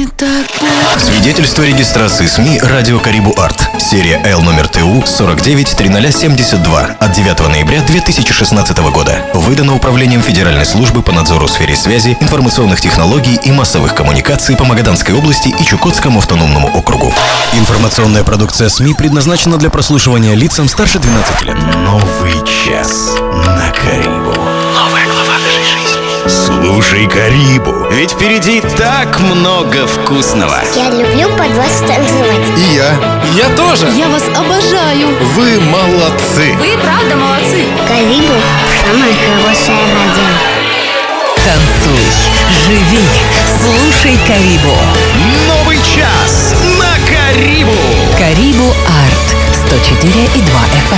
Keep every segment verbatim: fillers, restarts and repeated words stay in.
так больно. Свидетельство регистрации СМИ «Радио Карибу Арт». Серия Л номер Т У сорок девять триста семьдесят два от девятого ноября две тысячи шестнадцатого года. Выдано Управлением Федеральной службы по надзору в сфере связи, информационных технологий и массовых коммуникаций по Магаданской области и Чукотскому автономному округу. Информационная продукция СМИ предназначена для прослушивания лицам старше двенадцати лет. Новый час на Карибу. Новая глава нашей жизни. Слушай Карибу, ведь впереди так много вкусного. Я люблю под вас танцевать. И я. Я тоже. Я вас обожаю. Вы молодцы. Вы правда молодцы. Карибу – самая хорошая радио. Танцуй, живи, слушай Карибу. Новый час на Карибу. Карибу Арт сто четыре и два эф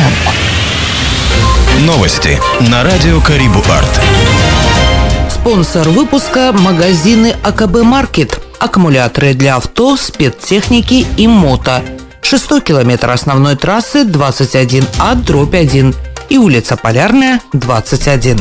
эм. Новости на радио Карибу Арт. Спонсор выпуска – магазины А Ка Бэ Маркет. Аккумуляторы для авто, спецтехники и мото. Шестой километр основной трассы двадцать один А дробь один и улица Полярная, двадцать один.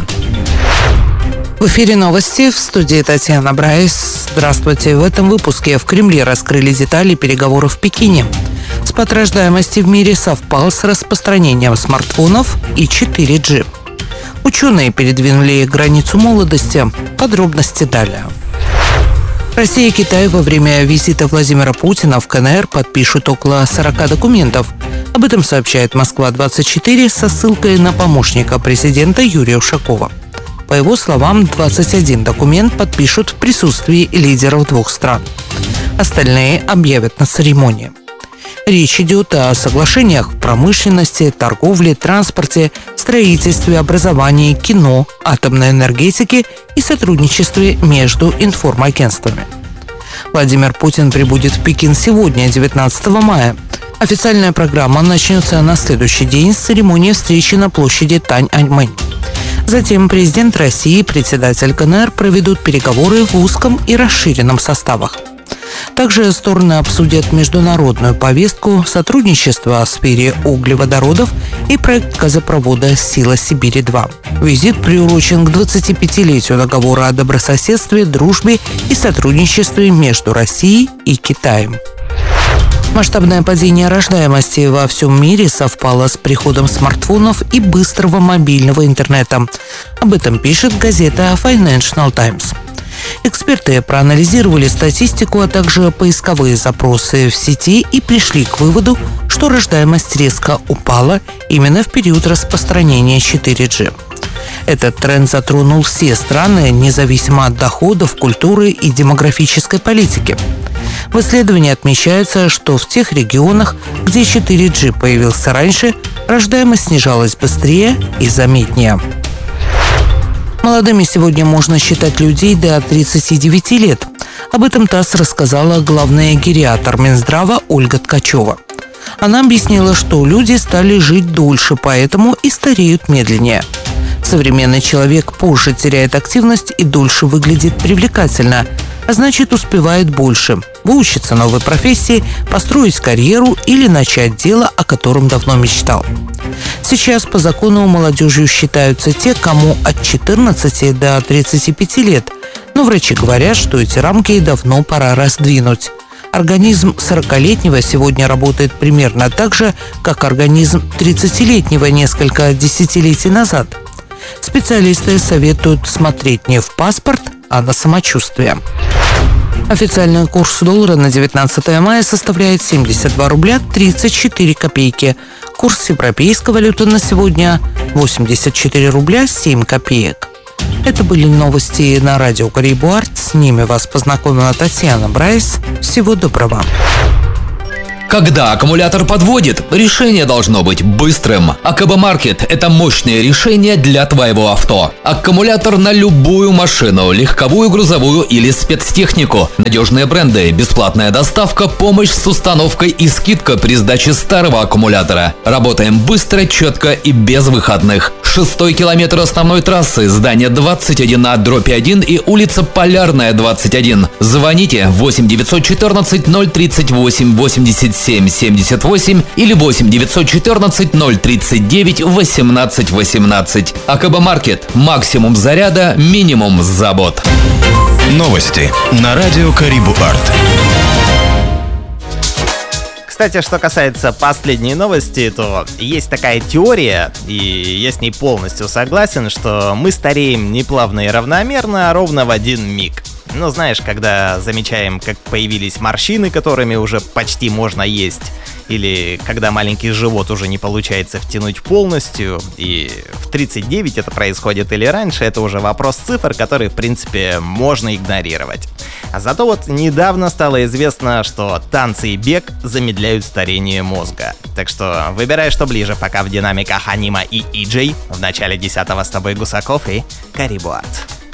В эфире новости, в студии Татьяна Брайс. Здравствуйте. В этом выпуске в Кремле раскрыли детали переговоров в Пекине. Спад рождаемости в мире совпал с распространением смартфонов и четыре джи. Ученые передвинули границу молодости. Подробности далее. Россия и Китай во время визита Владимира Путина в Ка Эн Эр подпишут около сорока документов. Об этом сообщает Москва двадцать четыре со ссылкой на помощника президента Юрия Ушакова. По его словам, двадцать один документ подпишут в присутствии лидеров двух стран. Остальные объявят на церемонии. Речь идет о соглашениях в промышленности, торговле, транспорте, строительстве, образовании, кино, атомной энергетике и сотрудничестве между информагентствами. Владимир Путин прибудет в Пекин сегодня, девятнадцатого мая. Официальная программа начнется на следующий день с церемонии встречи на площади Тяньаньмэнь. Затем президент России и председатель Ка Эн Эр проведут переговоры в узком и расширенном составах. Также стороны обсудят международную повестку, сотрудничество в сфере углеводородов и проект газопровода «Сила Сибири-два». Визит приурочен к двадцатипятилетию договора о добрососедстве, дружбе и сотрудничестве между Россией и Китаем. Масштабное падение рождаемости во всем мире совпало с приходом смартфонов и быстрого мобильного интернета. Об этом пишет газета Financial Times. Эксперты проанализировали статистику, а также поисковые запросы в сети и пришли к выводу, что рождаемость резко упала именно в период распространения четыре джи. Этот тренд затронул все страны, независимо от доходов, культуры и демографической политики. В исследовании отмечается, что в тех регионах, где четыре джи появился раньше, рождаемость снижалась быстрее и заметнее. Молодыми сегодня можно считать людей до тридцати девяти лет. Об этом ТАСС рассказала главная гериатор Минздрава Ольга Ткачева. Она объяснила, что люди стали жить дольше, поэтому и стареют медленнее. Современный человек позже теряет активность и дольше выглядит привлекательно, а значит успевает больше – выучиться новой профессии, построить карьеру или начать дело, о котором давно мечтал. Сейчас по закону молодежью считаются те, кому от четырнадцати до тридцати пяти лет, но врачи говорят, что эти рамки давно пора раздвинуть. Организм сорокалетнего сегодня работает примерно так же, как организм тридцатилетнего несколько десятилетий назад. Специалисты советуют смотреть не в паспорт, а на самочувствие. Официальный курс доллара на девятнадцатое мая составляет семьдесят два рубля тридцать четыре копейки. Курс европейской валюты на сегодня – восемьдесят четыре рубля семь копеек. Это были новости на радио Карибу Арт. С ними вас познакомила Татьяна Брайс. Всего доброго. Когда аккумулятор подводит, решение должно быть быстрым. А Ка Бэ Маркет – это мощное решение для твоего авто. Аккумулятор на любую машину, легковую, грузовую или спецтехнику. Надежные бренды, бесплатная доставка, помощь с установкой и скидка при сдаче старого аккумулятора. Работаем быстро, четко и без выходных. Шестой километр основной трассы, здание двадцать один А, дробь один и улица Полярная, двадцать один. Звоните восемь девятьсот четырнадцать ноль тридцать восемь восемьдесят семь семьдесят восемь или восемь девятьсот четырнадцать ноль тридцать девять восемнадцать восемнадцать. АКБ-маркет. Максимум заряда, минимум забот. Новости на радио Карибу Арт. Кстати, что касается последней новости, то есть такая теория, и я с ней полностью согласен, что мы стареем не плавно и равномерно, а ровно в один миг. Ну, знаешь, когда замечаем, как появились морщины, которыми уже почти можно есть, или когда маленький живот уже не получается втянуть полностью, и в тридцать девять это происходит или раньше, это уже вопрос цифр, который, в принципе, можно игнорировать. А зато вот недавно стало известно, что танцы и бег замедляют старение мозга. Так что выбирай, что ближе, пока в динамиках Анима и Иджей. В начале десятого с тобой Гусаков и Карибу Арт.